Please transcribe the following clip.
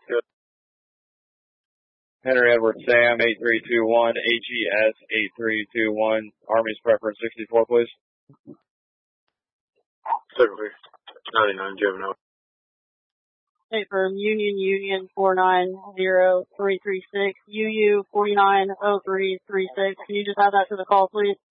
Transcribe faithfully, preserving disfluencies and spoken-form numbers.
Good. Henry Edward Sam, eight three two one, A G S eight three two one, Army's preference sixty-four, please. Typically, ninety-nine, Gemini. Hey, from Union Union four nine zero three three six, U U four nine zero three three six. Can you just add that to the call, please?